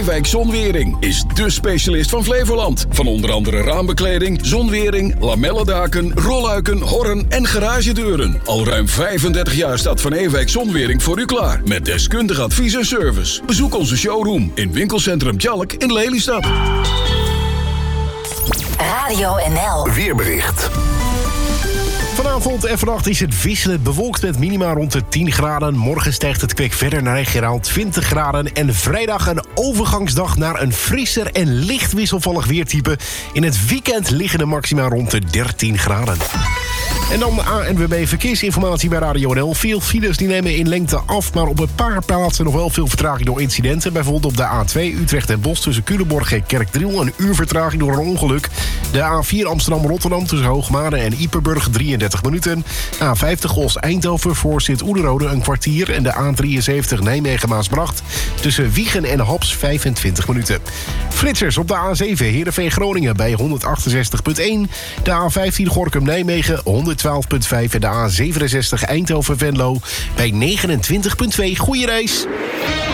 Ewijk Zonwering is dé specialist van Flevoland. Van onder andere raambekleding, zonwering, lamellendaken, rolluiken, horren en garagedeuren. Al ruim 35 jaar staat Van Ewijk Zonwering voor u klaar. Met deskundig advies en service. Bezoek onze showroom in winkelcentrum Tjalk in Lelystad. Radio NL. Weerbericht. Vanavond en vannacht is het wisselend bewolkt met minima rond de 10 graden. Morgen stijgt het kwik verder naar regionaal 20 graden. En vrijdag een overgangsdag naar een frisser en licht wisselvallig weertype. In het weekend liggen de maxima rond de 13 graden. En dan ANWB Verkeersinformatie bij Radio NL. Veel files die nemen in lengte af, maar op een paar plaatsen nog wel veel vertraging door incidenten. Bijvoorbeeld op de A2 Utrecht en Bos tussen Culemborg en Kerkdriel. Een uur vertraging door een ongeluk. De A4 Amsterdam-Rotterdam tussen Hoogmade en Ieperburg 33 minuten. A50 Os-Eindhoven voor Sint-Oederode een kwartier. En de A73 Nijmegen-Maasbracht tussen Wiegen en Haps 25 minuten. Flitsers op de A7 Heerenveen-Groningen bij 168.1. De A15 Gorinchem-Nijmegen 112.5 en de A67 Eindhoven-Venlo bij 29.2. Goeie reis!